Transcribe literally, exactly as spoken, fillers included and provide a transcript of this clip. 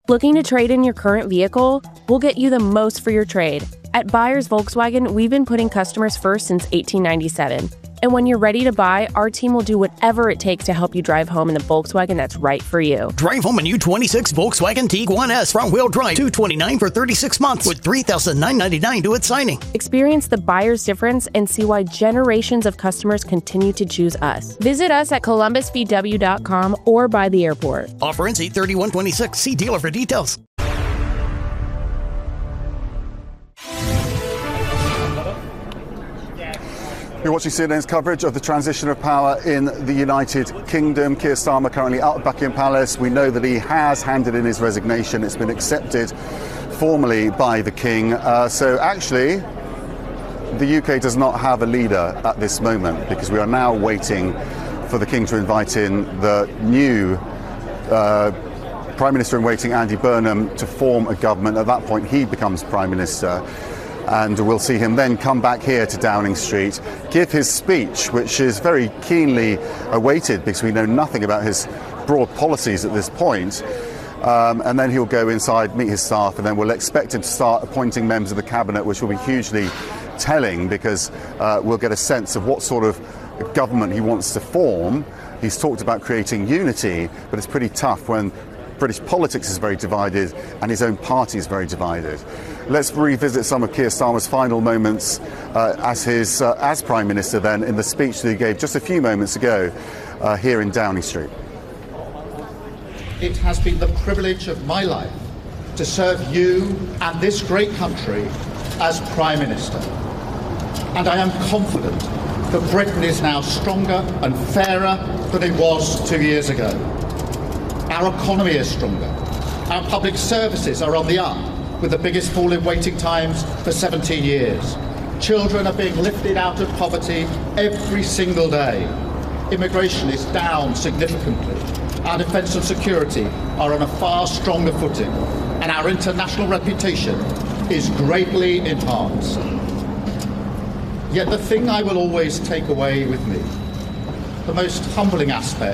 Looking to trade in your current vehicle? We'll get you the most for your trade. At Buyers Volkswagen, we've been putting customers first since eighteen ninety-seven. And when you're ready to buy, our team will do whatever it takes to help you drive home in the Volkswagen that's right for you. Drive home a new twenty-six Volkswagen Tiguan S front-wheel drive, two hundred twenty-nine dollars for thirty-six months with three thousand nine hundred ninety-nine dollars due at signing. Experience the buyer's difference and see why generations of customers continue to choose us. Visit us at columbus v w dot com or by the airport. Offer ends eight thirty-one twenty-six. See dealer for details. You're watching C N N's coverage of the transition of power in the United Kingdom. Keir Starmer currently out of Buckingham Palace. We know that he has handed in his resignation. It's been accepted formally by the King. Uh, so actually, the U K does not have a leader at this moment because we are now waiting for the King to invite in the new uh, Prime Minister in waiting, Andy Burnham, to form a government. At that point, he becomes Prime Minister. And we'll see him then come back here to Downing Street, give his speech, which is very keenly awaited because we know nothing about his broad policies at this point. Um, and then he'll go inside, meet his staff, and then we'll expect him to start appointing members of the cabinet, which will be hugely telling because uh, we'll get a sense of what sort of government he wants to form. He's talked about creating unity, but it's pretty tough when British politics is very divided and his own party is very divided. Let's revisit some of Keir Starmer's final moments uh, as his uh, as Prime Minister then in the speech that he gave just a few moments ago uh, here in Downing Street. It has been the privilege of my life to serve you and this great country as Prime Minister. And I am confident that Britain is now stronger and fairer than it was two years ago. Our economy is stronger. Our public services are on the up, with the biggest fall in waiting times for seventeen years. Children are being lifted out of poverty every single day. Immigration is down significantly. Our defence and security are on a far stronger footing, and our international reputation is greatly enhanced. Yet the thing I will always take away with me, the most humbling aspect,